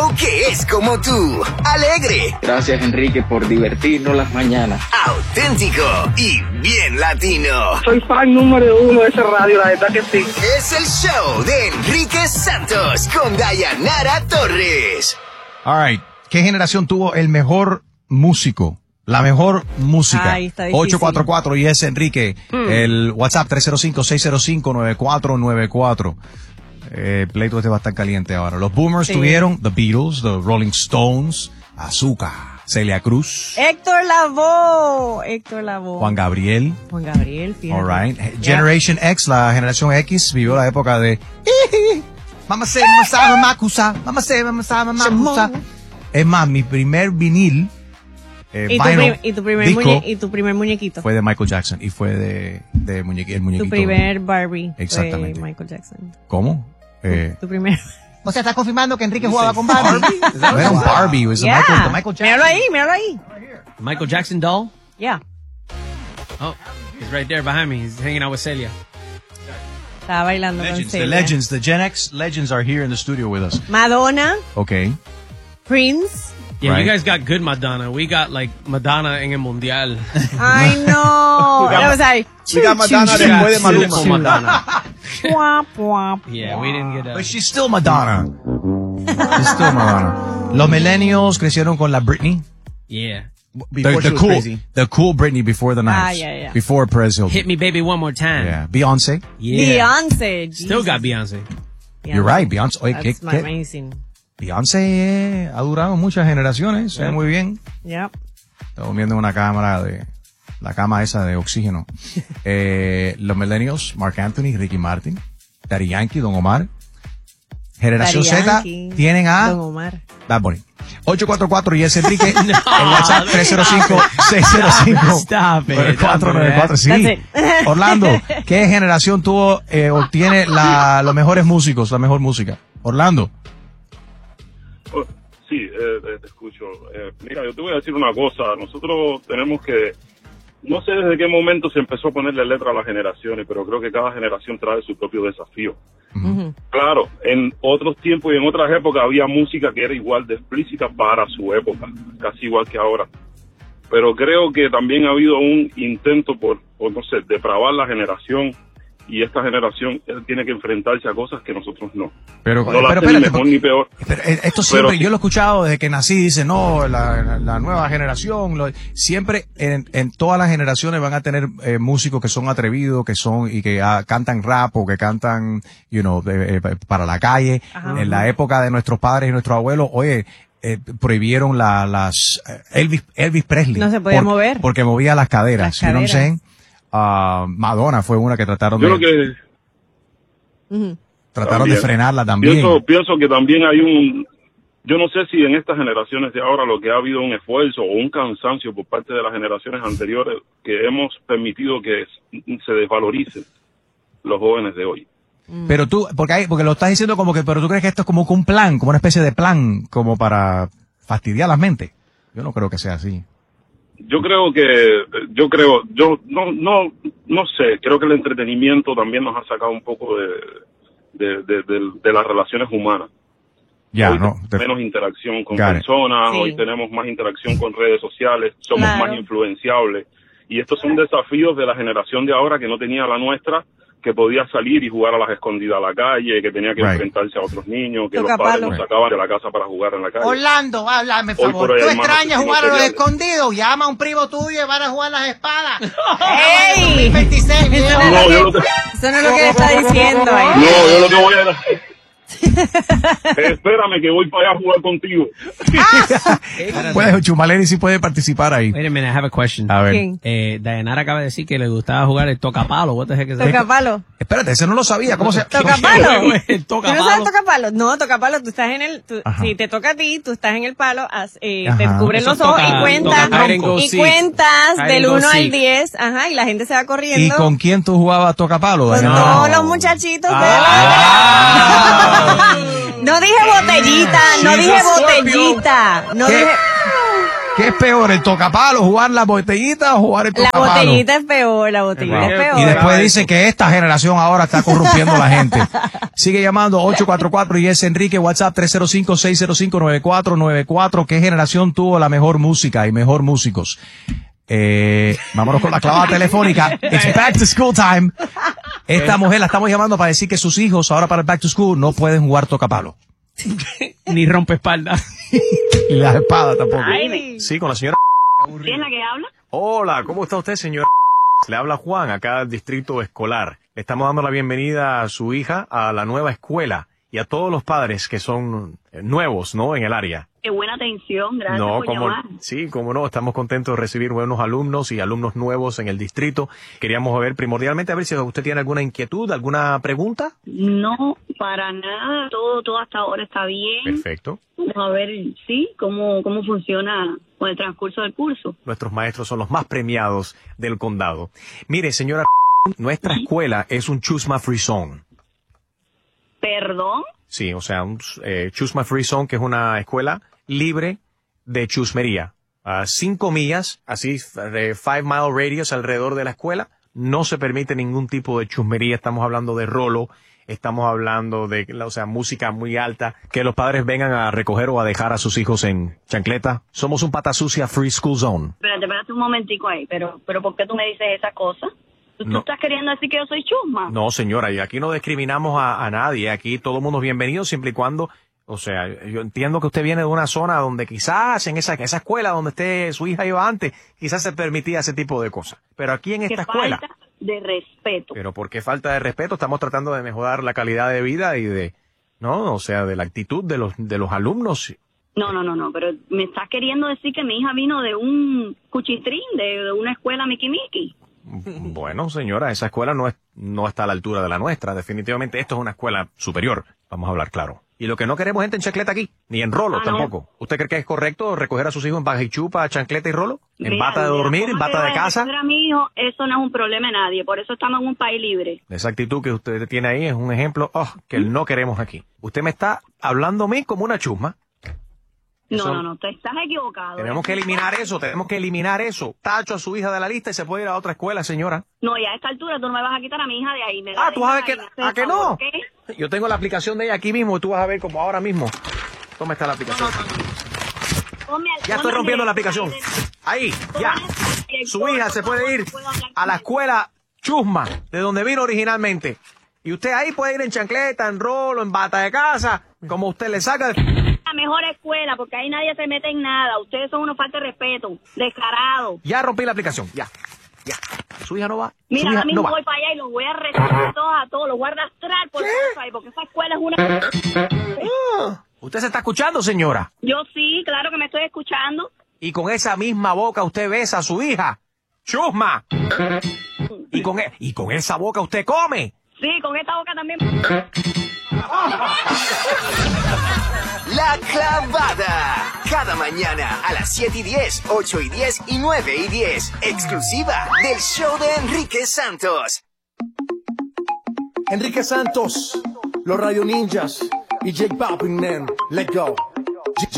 que es como tú. Alegre. Gracias, Enrique, por divertirnos las mañanas. Auténtico y bien latino. Soy fan número 1 de esa radio, la verdad que sí. Es el show de Enrique Santos con Dayanara Torres. All right. ¿Qué generación tuvo el mejor músico? La mejor música. Ay, está difícil. 844 y es Enrique. El WhatsApp 305-605-9494. Pleito este va a estar caliente ahora. Los Boomers tuvieron The Beatles, The Rolling Stones, Azúcar, Celia Cruz, Héctor Lavoe. Juan Gabriel. Fíjate. All right. Generation X, la generación X, vivió la época de Mamá se macusa. Es más, mi primer vinil ¿Y tu primer muñequito? fue de Michael Jackson y fue de el muñequito. Tu primer Barbie. Exactamente. Fue Michael Jackson. ¿Cómo? Tu primer. O sea, ¿estás confirmando que Enrique jugaba con Barbie? No era un Barbie, it was Yeah. Michael Jackson. Míralo ahí. Michael Jackson doll? Yeah. Oh, he's right there behind me. He's hanging out with Celia. Estaba bailando con Legends, the Celia. legends, the Gen X legends are here in the studio with us. Madonna, Okay. Prince. Yeah, Right. you guys got good Madonna. We got like Madonna en el Mundial. I know. That was like, We got Madonna después de Maluma. Cynical Madonna. Pua, pua, Yeah, we didn't get a... But she's still Madonna. She's still Madonna. Los millennials crecieron con la Britney. Yeah. Before she was crazy. The cool Britney before the knives. yeah. Before Perez Hilton. Hit me, baby, one more time. Yeah. Beyonce. Yeah. Beyonce. Still got Beyonce. You're right, Beyonce. Oye, That's ¿qué? amazing. Beyonce ha durado muchas generaciones, se ve muy bien. Yep. Estamos viendo una cámara la cama esa de oxígeno. Los millennials, Mark Anthony, Ricky Martin, Daddy Yankee, Don Omar. Generación Daddy Z Yankee, tienen a Don Omar. Bad Bunny. 844 y es Enrique. El WhatsApp 305-605. Stop it. 494. Sí. That's it. Orlando, ¿qué generación tuvo o tiene los mejores músicos, la mejor música? Orlando. Sí, te escucho. Mira, yo te voy a decir una cosa. Nosotros tenemos que... No sé desde qué momento se empezó a ponerle letra a las generaciones, pero creo que cada generación trae su propio desafío. Claro, en otros tiempos y en otras épocas había música que era igual de explícita para su época, casi igual que ahora. Pero creo que también ha habido un intento por no sé, depravar la generación, y esta generación tiene que enfrentarse a cosas que nosotros no. Pero No la hace ni espérate, mejor ni peor. pero esto siempre, Pero- yo lo he escuchado desde que nací, dice, no, la nueva generación, siempre en todas las generaciones van a tener músicos que son atrevidos, y que cantan rap o que cantan, para la calle. Ajá. En la época de nuestros padres y nuestros abuelos, oye, prohibieron Elvis Presley. No se podía mover. Porque movía las caderas. Las You know what I'm caderas. saying? Madonna fue una que trataron Yo creo que... trataron de También. frenarla también. Pienso que también hay yo no sé si en estas generaciones de ahora lo que ha habido un esfuerzo o un cansancio por parte de las generaciones anteriores que hemos permitido que se desvaloricen los jóvenes de hoy. Pero tú, porque lo estás diciendo pero tú crees que esto es como un plan, como una especie de plan, como para fastidiar las mentes. Yo no creo que sea así. Yo no sé, creo que el entretenimiento también nos ha sacado un poco de las relaciones humanas. Ya, Hoy no. tenemos menos interacción con Got it. personas, Sí. hoy tenemos más interacción con redes sociales, somos Claro. más influenciables. Y estos son desafíos de la generación de ahora que no tenía la nuestra, que podía salir y jugar a las escondidas a la calle, que tenía que Right. enfrentarse a otros niños, que Toca los padres palo. los sacaban de la casa para jugar en la calle. Orlando, háblame, Hoy favor. por hoy ¿Tú hay más extrañas asesinos jugar a los seriales. escondidos? Llama a un primo tuyo y van a jugar las espadas. ¡Ey! 26, Eso viejo. no, No, es yo lo no que, eso no es lo que está diciendo ahí. No, yo lo que voy a espérame que voy para allá a jugar contigo. Chumaleri sí puede participar ahí. Wait a minute, I have a question. A ver. ¿Quién? Dayanara acaba de decir que le gustaba jugar el tocapalo. What the heck is that? Toca palo. Espérate, ese no lo sabía. ¿Cómo se Toca palo. El ¿Tú no tocapalo. sabes tocar palo? No, toca palo. Tú estás en el... Ajá. Si te toca a ti, tú estás en el palo, te Ajá. cubren Eso los ojos toca- y cuentas. toca hide and go Y seek. cuentas Hide del and go 1 al seek. 10. Ajá, y la gente se va corriendo. ¿Y con quién tú jugabas tocapalo? Con Dayanara? todos los muchachitos de Ah. No dije botellita, no She's dije a Scorpio. botellita. No ¿Qué? dije... ¿Qué es peor, el tocapalo, jugar la botellita o jugar el La tocapalo? botellita es peor, la botellita es peor. Y después dicen que esta generación ahora está corrompiendo a la gente. Sigue llamando 844 y es Enrique, WhatsApp 305-605-9494. ¿Qué generación tuvo la mejor música y mejor músicos? Vámonos con la clavada telefónica. It's back to school time. Esta mujer la estamos llamando para decir que sus hijos ahora para el back to school no pueden jugar tocapalo. Ni rompe espalda. Y las espadas tampoco. Ay. Sí, con la señora. ¿Quién es la que habla? Hola, ¿cómo está usted, señora? Le habla Juan, acá del distrito escolar. Le estamos dando la bienvenida a su hija a la nueva escuela y a todos los padres que son nuevos, ¿no? En el área. Qué buena atención, gracias No, por como, llamar. sí, como no, estamos contentos de recibir buenos alumnos y alumnos nuevos en el distrito. Queríamos ver primordialmente a ver si usted tiene alguna inquietud, alguna pregunta. No, para nada, todo hasta ahora está bien. Perfecto. Vamos a ver, sí, cómo funciona con el transcurso del curso. Nuestros maestros son los más premiados del condado. Mire, señora, nuestra escuela es un Choose My Free Zone. ¿Perdón? Sí, o sea, un Choose My Free Zone, que es una escuela libre de chusmería. 5 millas, así, 5 mile radius alrededor de la escuela. No se permite ningún tipo de chusmería. Estamos hablando de rolo, estamos hablando de, o sea, música muy alta. Que los padres vengan a recoger o a dejar a sus hijos en chancleta. Somos un pata sucia Free School Zone. Espérate un momentico ahí, pero ¿por qué tú me dices esa cosa? ¿Tú estás queriendo decir que yo soy chusma? No, señora, y aquí no discriminamos a nadie. Aquí todo el mundo es bienvenido siempre y cuando, o sea, yo entiendo que usted viene de una zona donde quizás en esa escuela donde su hija iba antes, quizás se permitía ese tipo de cosas. Pero aquí en esta escuela. Falta de respeto. Pero ¿por qué falta de respeto? Estamos tratando de mejorar la calidad de vida y de, ¿no? O sea, de la actitud de los alumnos. No, pero me estás queriendo decir que mi hija vino de un cuchitrín, de una escuela Miki. Bueno, señora, esa escuela no está a la altura de la nuestra. Definitivamente esto es una escuela superior. Vamos a hablar claro. Y lo que no queremos es gente en chancleta aquí, ni en rolo tampoco. No. ¿Usted cree que es correcto recoger a sus hijos en baja y chupa, chancleta y rolo? ¿En bata de dormir, en bata de casa? Para mi hijo, eso no es un problema de nadie. Por eso estamos en un país libre. Esa actitud que usted tiene ahí es un ejemplo que no queremos aquí. Usted me está hablando a mí como una chusma. No, te estás equivocado. Tenemos que eliminar eso. Tacho a su hija de la lista y se puede ir a otra escuela, señora. No, y a esta altura tú no me vas a quitar a mi hija de ahí. Tú vas a ver ¿a que no? ¿Qué? Yo tengo la aplicación de ella aquí mismo y tú vas a ver como ahora mismo. ¿Cómo está la aplicación? Ya estoy rompiendo la aplicación. Ahí, ya. Su hija se puede ir a la escuela chusma, de donde vino originalmente. Y usted ahí puede ir en chancleta, en rolo, en bata de casa, como usted le saca. La mejor escuela, porque ahí nadie se mete en nada. Ustedes son unos falta de respeto, descarados. Ya rompí la aplicación, ya. Su hija no va. Mira, ahora mismo voy para allá y los voy a arrestar a todos, los voy a arrastrar por ahí, porque esa escuela es una... ¿Usted se está escuchando, señora? Yo sí, claro que me estoy escuchando. Y con esa misma boca usted besa a su hija. ¡Chusma! Y con esa boca usted come. Sí, con esta boca también. La Clavada. Cada mañana a las 7:10, 8:10 y 9:10. Exclusiva del show de Enrique Santos. Enrique Santos, los Radio Ninjas y Jake Poppington. Let's go.